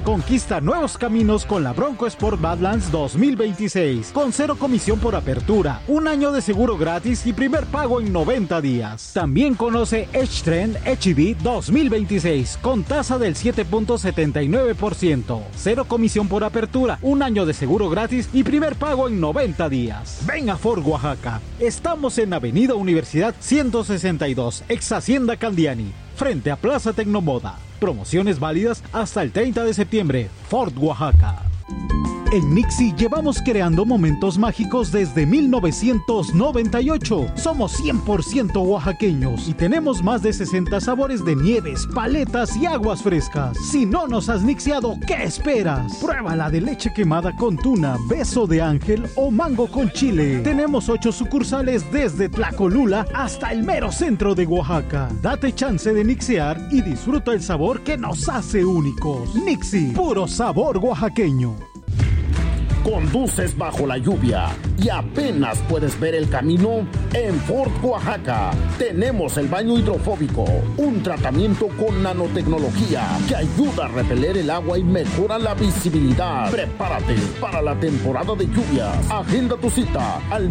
Conquista nuevos caminos con la Bronco Sport Badlands 2026, con 0 comisión por apertura, 1 año de seguro gratis y primer pago en 90 días. También conoce H-Trend HEV 2026, con tasa del 7.79%, 0 comisión por apertura, 1 año de seguro gratis y primer pago en 90 días. Ven a Ford Oaxaca. Estamos en Avenida Universidad 162, ex Hacienda Candiani, frente a Plaza Tecnomoda. Promociones válidas hasta el 30 de septiembre. Ford Oaxaca. En Nixie llevamos creando momentos mágicos desde 1998. Somos 100% oaxaqueños y tenemos más de 60 sabores de nieves, paletas y aguas frescas. Si no nos has nixiado, ¿qué esperas? Pruébala de leche quemada con tuna, beso de ángel o mango con chile. Tenemos 8 sucursales desde Tlacolula hasta el mero centro de Oaxaca. Date chance de nixear y disfruta el sabor que nos hace únicos. Nixie, puro sabor oaxaqueño. Conduces bajo la lluvia y apenas puedes ver el camino. En Ford Oaxaca tenemos el baño hidrofóbico, un tratamiento con nanotecnología que ayuda a repeler el agua y mejora la visibilidad. Prepárate para la temporada de lluvias. Agenda tu cita al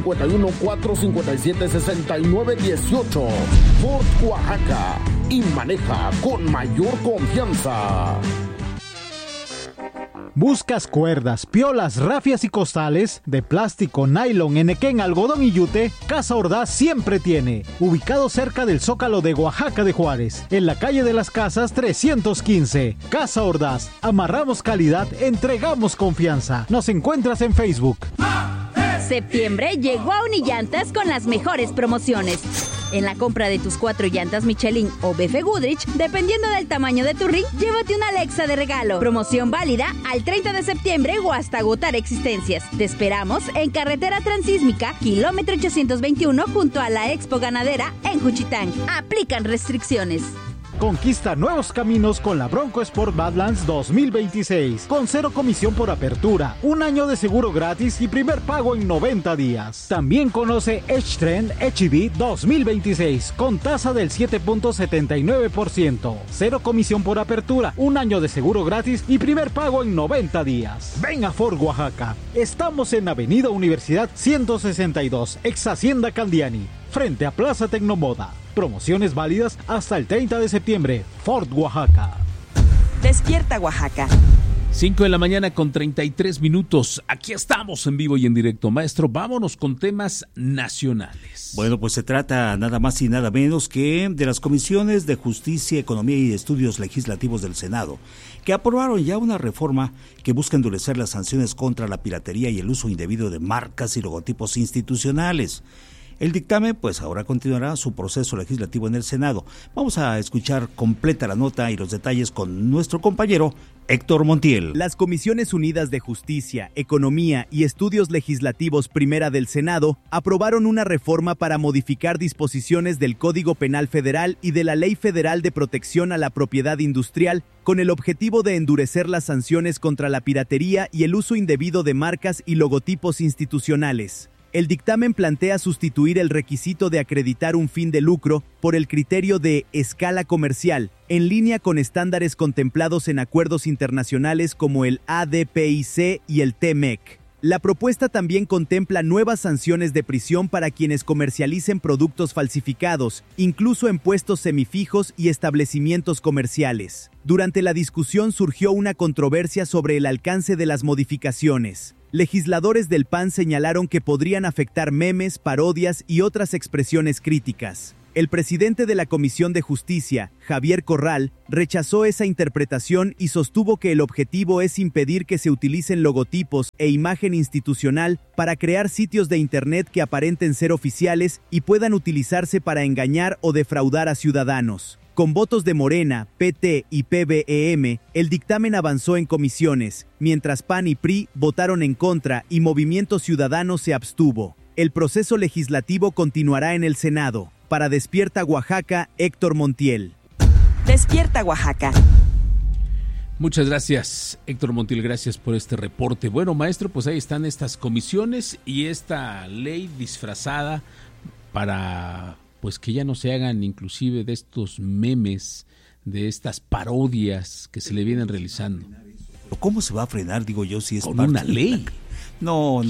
951-457-6918. Ford Oaxaca, y maneja con mayor confianza. ¿Buscas cuerdas, piolas, rafias y costales de plástico, nylon, enequén, algodón y yute? Casa Ordaz siempre tiene. Ubicado cerca del Zócalo de Oaxaca de Juárez, en la calle de las Casas 315. Casa Ordaz. Amarramos calidad, entregamos confianza. Nos encuentras en Facebook. Septiembre llegó a Unillantas con las mejores promociones. En la compra de tus 4 llantas Michelin o BF Goodrich, dependiendo del tamaño de tu ring, llévate una Alexa de regalo. Promoción válida al 30 de septiembre o hasta agotar existencias. Te esperamos en Carretera Transísmica, kilómetro 821, junto a la Expo Ganadera en Juchitán. Aplican restricciones. Conquista nuevos caminos con la Bronco Sport Badlands 2026, con 0 comisión por apertura, 1 año de seguro gratis y primer pago en 90 días. También conoce H-Trend HEV 2026, con tasa del 7.79%, 0 comisión por apertura, 1 año de seguro gratis y primer pago en 90 días. Ven a Ford Oaxaca. Estamos en Avenida Universidad 162, ex Hacienda Candiani, frente a Plaza Tecnomoda. Promociones válidas hasta el 30 de septiembre. Ford Oaxaca. Despierta Oaxaca. 5 de la mañana con 33 minutos. Aquí estamos en vivo y en directo. Maestro, vámonos con temas nacionales. Bueno, pues se trata nada más y nada menos que de las comisiones de Justicia, Economía y Estudios Legislativos del Senado, que aprobaron ya una reforma que busca endurecer las sanciones contra la piratería y el uso indebido de marcas y logotipos institucionales. El dictamen, pues ahora continuará su proceso legislativo en el Senado. Vamos a escuchar completa la nota y los detalles con nuestro compañero Héctor Montiel. Las Comisiones Unidas de Justicia, Economía y Estudios Legislativos Primera del Senado aprobaron una reforma para modificar disposiciones del Código Penal Federal y de la Ley Federal de Protección a la Propiedad Industrial con el objetivo de endurecer las sanciones contra la piratería y el uso indebido de marcas y logotipos institucionales. El dictamen plantea sustituir el requisito de acreditar un fin de lucro por el criterio de escala comercial, en línea con estándares contemplados en acuerdos internacionales como el ADPIC y el TMEC. La propuesta también contempla nuevas sanciones de prisión para quienes comercialicen productos falsificados, incluso en puestos semifijos y establecimientos comerciales. Durante la discusión surgió una controversia sobre el alcance de las modificaciones. Legisladores del PAN señalaron que podrían afectar memes, parodias y otras expresiones críticas. El presidente de la Comisión de Justicia, Javier Corral, rechazó esa interpretación y sostuvo que el objetivo es impedir que se utilicen logotipos e imagen institucional para crear sitios de Internet que aparenten ser oficiales y puedan utilizarse para engañar o defraudar a ciudadanos. Con votos de Morena, PT y PBEM, el dictamen avanzó en comisiones, mientras PAN y PRI votaron en contra y Movimiento Ciudadano se abstuvo. El proceso legislativo continuará en el Senado. Para Despierta Oaxaca, Héctor Montiel. Despierta Oaxaca. Muchas gracias, Héctor Montiel, gracias por este reporte. Bueno, maestro, pues ahí están estas comisiones y esta ley disfrazada para pues que ya no se hagan inclusive de estos memes, de estas parodias que se le vienen realizando. ¿Cómo se va a frenar, digo yo, si es con parte una ley? No.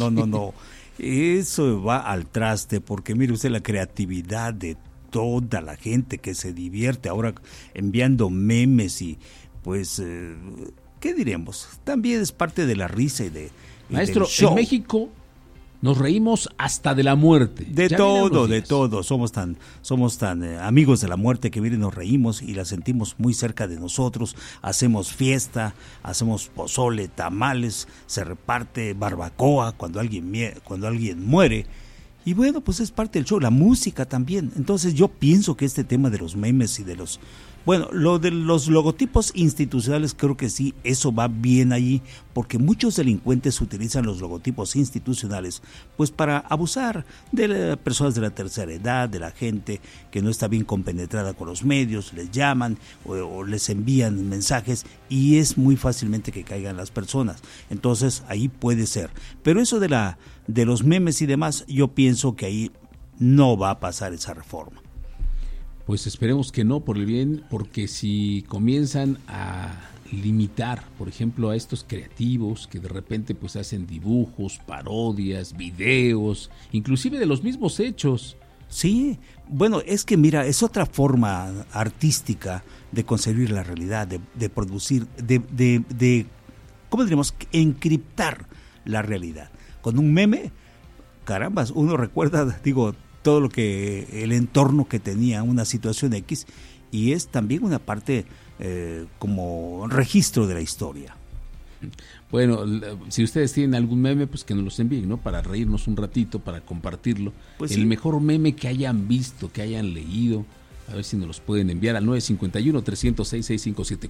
Eso va al traste, porque mire usted la creatividad de toda la gente que se divierte ahora enviando memes y pues, ¿qué diremos? También es parte de la risa y Maestro, del show. En México nos reímos hasta de la muerte. De todo. Somos tan amigos de la muerte que miren, nos reímos y la sentimos muy cerca de nosotros. Hacemos fiesta, hacemos pozole, tamales, se reparte barbacoa cuando alguien muere. Y bueno, pues es parte del show, la música también. Entonces yo pienso que este tema de los memes y de lo de los logotipos institucionales, creo que sí, eso va bien allí, porque muchos delincuentes utilizan los logotipos institucionales pues para abusar de las personas de la tercera edad, de la gente que no está bien compenetrada con los medios, les llaman o les envían mensajes y es muy fácilmente que caigan las personas. Entonces ahí puede ser. Pero eso de los memes y demás, yo pienso que ahí no va a pasar esa reforma. Pues esperemos que no, por el bien, porque si comienzan a limitar, por ejemplo, a estos creativos que de repente pues hacen dibujos, parodias, videos, inclusive de los mismos hechos. Sí, bueno, es que mira, es otra forma artística de concebir la realidad, de producir, de ¿cómo diríamos? Encriptar la realidad. Con un meme, carambas, uno recuerda, todo lo que el entorno que tenía una situación X y es también una parte como registro de la historia. Bueno, si ustedes tienen algún meme, pues que nos los envíen, ¿no? Para reírnos un ratito, para compartirlo. Pues el mejor meme que hayan visto, que hayan leído, a ver si nos los pueden enviar al 951-306-6574.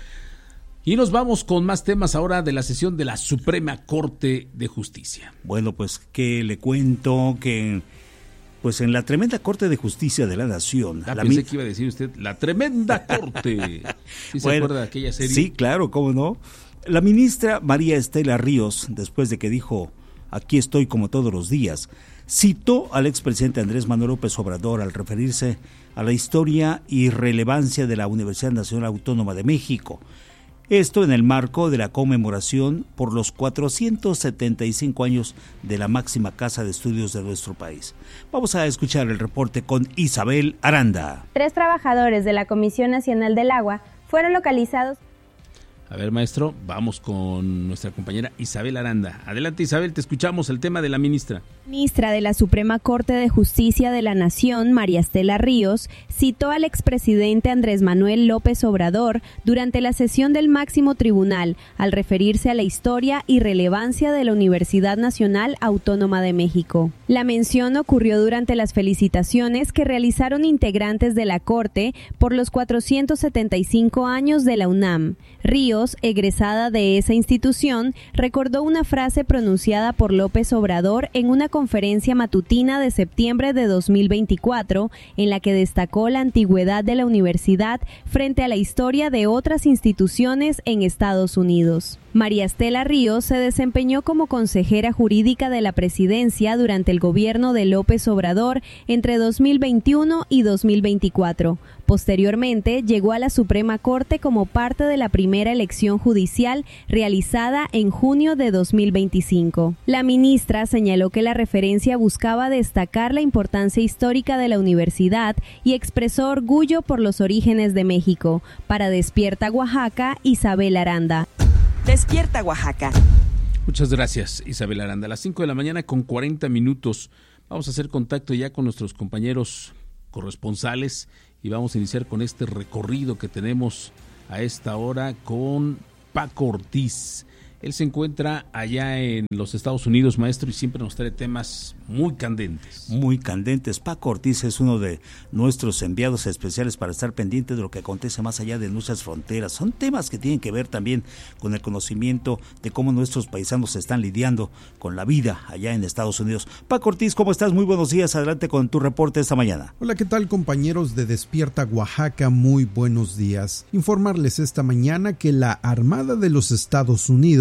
Y nos vamos con más temas ahora de la sesión de la Suprema Corte de Justicia. Bueno, pues que le cuento que pues en la tremenda Corte de Justicia de la Nación... Pensé que iba a decir usted, la tremenda Corte. ¿Sí se acuerda de aquella serie? Sí, claro, cómo no. La ministra María Estela Ríos, después de que dijo, aquí estoy como todos los días, citó al expresidente Andrés Manuel López Obrador al referirse a la historia y relevancia de la Universidad Nacional Autónoma de México. Esto en el marco de la conmemoración por los 475 años de la máxima casa de estudios de nuestro país. Vamos a escuchar el reporte con Isabel Aranda. 3 trabajadores de la Comisión Nacional del Agua fueron localizados. A ver, maestro, vamos con nuestra compañera Isabel Aranda. Adelante, Isabel, te escuchamos el tema de la ministra. Ministra de la Suprema Corte de Justicia de la Nación, María Estela Ríos, citó al expresidente Andrés Manuel López Obrador durante la sesión del máximo tribunal al referirse a la historia y relevancia de la Universidad Nacional Autónoma de México. La mención ocurrió durante las felicitaciones que realizaron integrantes de la Corte por los 475 años de la UNAM. Ríos, egresada de esa institución, recordó una frase pronunciada por López Obrador en una conferencia matutina de septiembre de 2024, en la que destacó la antigüedad de la universidad frente a la historia de otras instituciones en Estados Unidos. María Estela Ríos se desempeñó como consejera jurídica de la presidencia durante el gobierno de López Obrador entre 2021 y 2024. Posteriormente, llegó a la Suprema Corte como parte de la primera elección judicial realizada en junio de 2025. La ministra señaló que la referencia buscaba destacar la importancia histórica de la universidad y expresó orgullo por los orígenes de México. Para Despierta Oaxaca, Isabel Aranda. Despierta Oaxaca. Muchas gracias, Isabel Aranda. A las 5 de la mañana con 40 minutos vamos a hacer contacto ya con nuestros compañeros corresponsales y vamos a iniciar con este recorrido que tenemos a esta hora con Paco Ortiz. Él se encuentra allá en los Estados Unidos, maestro, y siempre nos trae temas muy candentes. Muy candentes. Paco Ortiz es uno de nuestros enviados especiales para estar pendiente de lo que acontece más allá de nuestras fronteras. Son temas que tienen que ver también con el conocimiento de cómo nuestros paisanos están lidiando con la vida allá en Estados Unidos. Paco Ortiz, ¿cómo estás? Muy buenos días. Adelante con tu reporte esta mañana. Hola, ¿qué tal, compañeros de Despierta Oaxaca? Muy buenos días. Informarles esta mañana que la Armada de los Estados Unidos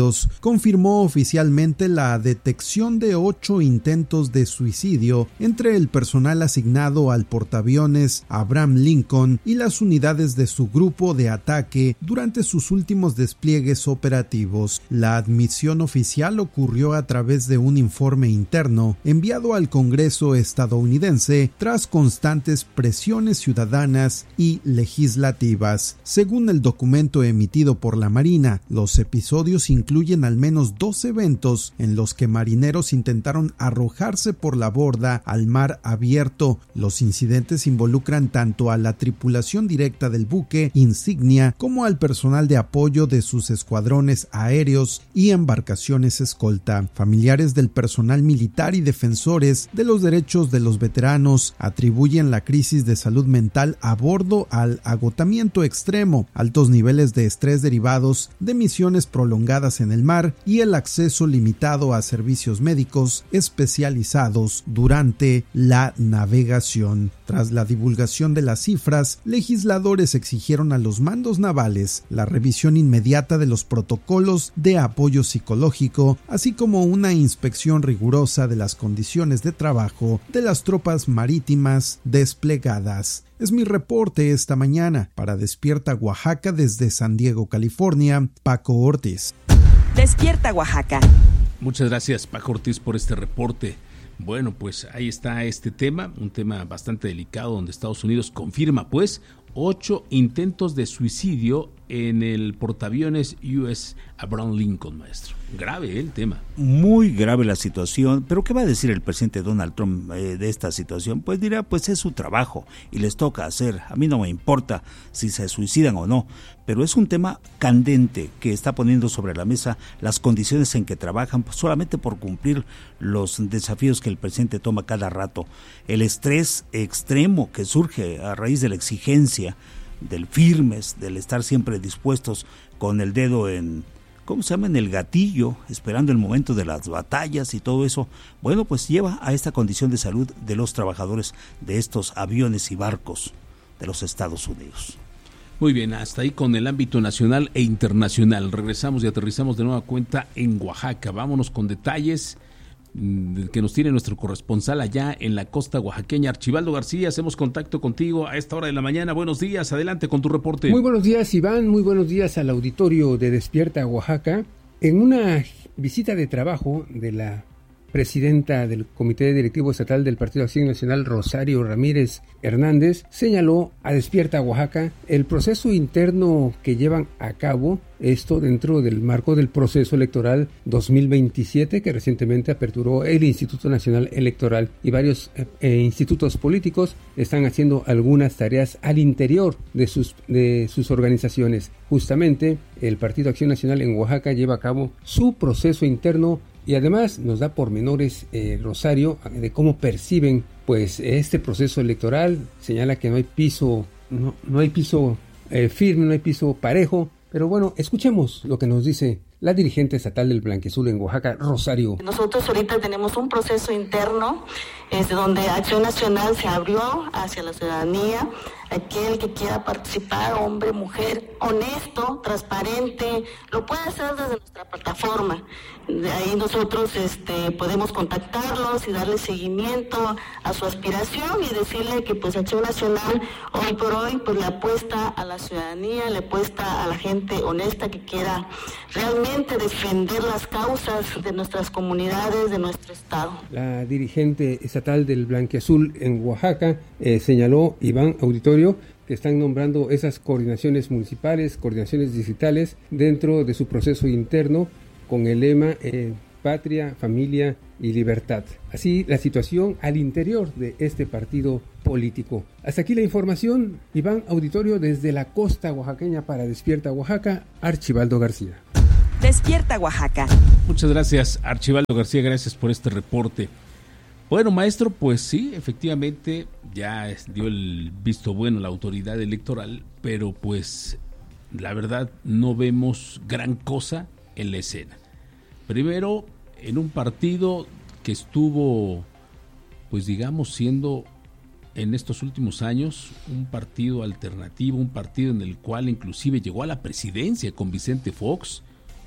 Unidos confirmó oficialmente la detección de 8 intentos de suicidio entre el personal asignado al portaaviones Abraham Lincoln y las unidades de su grupo de ataque durante sus últimos despliegues operativos. La admisión oficial ocurrió a través de un informe interno enviado al Congreso estadounidense tras constantes presiones ciudadanas y legislativas. Según el documento emitido por la Marina, los episodios incluyen al menos 2 eventos en los que marineros intentaron arrojarse por la borda al mar abierto. Los incidentes involucran tanto a la tripulación directa del buque insignia como al personal de apoyo de sus escuadrones aéreos y embarcaciones escolta. Familiares del personal militar y defensores de los derechos de los veteranos atribuyen la crisis de salud mental a bordo al agotamiento extremo, altos niveles de estrés derivados de misiones prolongadas en el mar y el acceso limitado a servicios médicos especializados durante la navegación. Tras la divulgación de las cifras, legisladores exigieron a los mandos navales la revisión inmediata de los protocolos de apoyo psicológico, así como una inspección rigurosa de las condiciones de trabajo de las tropas marítimas desplegadas. Es mi reporte esta mañana. Para Despierta Oaxaca desde San Diego, California, Paco Ortiz. Despierta Oaxaca. Muchas gracias, Paco Ortiz, por este reporte. Bueno, pues ahí está este tema, un tema bastante delicado donde Estados Unidos confirma, pues, 8 intentos de suicidio en el portaaviones US Abraham Lincoln, maestro. Grave el tema. Muy grave la situación, pero ¿qué va a decir el presidente Donald Trump de esta situación? Pues dirá, pues es su trabajo y les toca hacer. A mí no me importa si se suicidan o no, pero es un tema candente que está poniendo sobre la mesa las condiciones en que trabajan solamente por cumplir los desafíos que el presidente toma cada rato. El estrés extremo que surge a raíz de la exigencia, del firmes, del estar siempre dispuestos con el dedo en el gatillo, esperando el momento de las batallas y todo eso. Bueno, pues lleva a esta condición de salud de los trabajadores de estos aviones y barcos de los Estados Unidos. Muy bien, hasta ahí con el ámbito nacional e internacional. Regresamos y aterrizamos de nueva cuenta en Oaxaca. Vámonos con detalles que nos tiene nuestro corresponsal allá en la costa oaxaqueña. Archibaldo García, hacemos contacto contigo a esta hora de la mañana. Buenos días, adelante con tu reporte. Muy buenos días, Iván, muy buenos días al auditorio de Despierta Oaxaca. En una visita de trabajo de la presidenta del Comité Directivo Estatal del Partido Acción Nacional, Rosario Ramírez Hernández, señaló a Despierta Oaxaca el proceso interno que llevan a cabo, esto dentro del marco del proceso electoral 2027 que recientemente aperturó el Instituto Nacional Electoral, y varios institutos políticos están haciendo algunas tareas al interior de sus organizaciones. Justamente el Partido Acción Nacional en Oaxaca lleva a cabo su proceso interno y además nos da pormenores, Rosario, de cómo perciben pues este proceso electoral. Señala que no hay piso, no hay piso firme, no hay piso parejo. Pero bueno, escuchemos lo que nos dice la dirigente estatal del Blanquiazul en Oaxaca, Rosario. Nosotros ahorita tenemos un proceso interno donde Acción Nacional se abrió hacia la ciudadanía. Aquel que quiera participar, hombre, mujer, honesto, transparente, lo puede hacer desde nuestra plataforma. De ahí nosotros podemos contactarlos y darle seguimiento a su aspiración y decirle que pues Acción Nacional hoy por hoy pues le apuesta a la ciudadanía, le apuesta a la gente honesta que quiera realmente defender las causas de nuestras comunidades, de nuestro estado. La dirigente estatal del Blanquiazul en Oaxaca señaló, Iván, auditorio, que están nombrando esas coordinaciones municipales, coordinaciones distritales dentro de su proceso interno con el lema Patria, Familia y Libertad. Así la situación al interior de este partido político. Hasta aquí la información, Iván, auditorio, desde la costa oaxaqueña para Despierta Oaxaca, Archibaldo García. Despierta Oaxaca. Muchas gracias, Archibaldo García, gracias por este reporte. Bueno, maestro, pues sí, efectivamente ya dio el visto bueno la autoridad electoral, pero pues la verdad no vemos gran cosa en la escena. Primero, en un partido que estuvo, pues digamos, siendo en estos últimos años un partido alternativo, un partido en el cual inclusive llegó a la presidencia con Vicente Fox,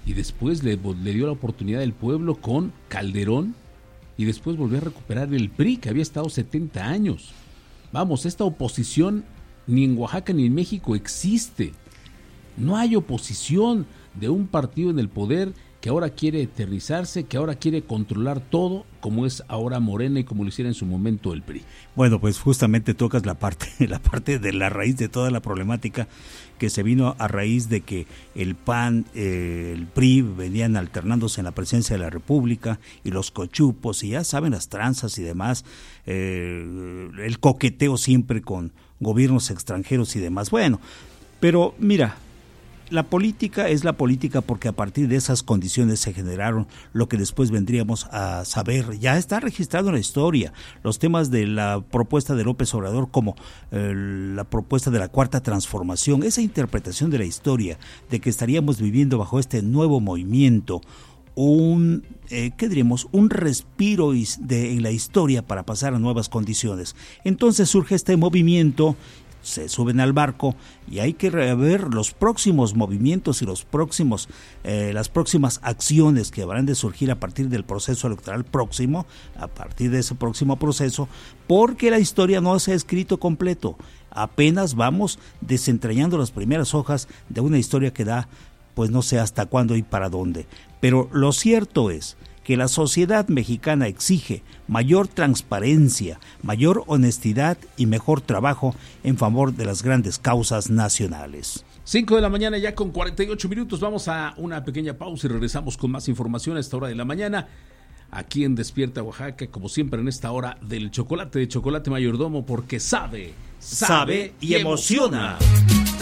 y después le dio la oportunidad del pueblo con Calderón, y después volvió a recuperar el PRI, que había estado 70 años. Vamos, esta oposición ni en Oaxaca ni en México existe. No hay oposición de un partido en el poder que ahora quiere eternizarse, que ahora quiere controlar todo, como es ahora Morena y como lo hiciera en su momento el PRI. Bueno, pues justamente tocas la parte de la raíz de toda la problemática, que se vino a raíz de que el PAN, el PRI venían alternándose en la presidencia de la República, y los cochupos, y ya saben, las tranzas y demás, el coqueteo siempre con gobiernos extranjeros y demás. Bueno, pero mira, la política es la política porque a partir de esas condiciones se generaron lo que después vendríamos a saber. Ya está registrado en la historia los temas de la propuesta de López Obrador, como la propuesta de la Cuarta Transformación, esa interpretación de la historia de que estaríamos viviendo bajo este nuevo movimiento, un respiro en la historia para pasar a nuevas condiciones. Entonces surge este movimiento, se suben al barco y hay que ver los próximos movimientos y las próximas acciones que habrán de surgir a partir del proceso electoral próximo, a partir de ese próximo proceso, porque la historia no se ha escrito completo. Apenas vamos desentrañando las primeras hojas de una historia que da, pues no sé hasta cuándo y para dónde. Pero lo cierto es que la sociedad mexicana exige mayor transparencia, mayor honestidad y mejor trabajo en favor de las grandes causas nacionales. 5 de la mañana ya con 48 minutos, vamos a una pequeña pausa y regresamos con más información a esta hora de la mañana, aquí en Despierta Oaxaca, como siempre en esta hora del chocolate de Chocolate Mayordomo, porque sabe y emociona.